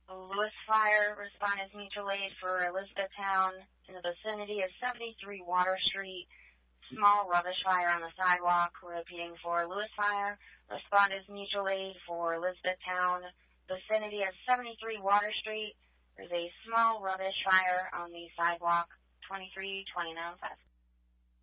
Lewis Fire responded mutual aid for Elizabethtown in the vicinity of 73 Water Street. Small rubbish fire on the sidewalk. Repeating for Lewis Fire responded mutual aid for Elizabethtown, vicinity of 73 Water Street. There's a small rubbish fire on the sidewalk, 2329 West.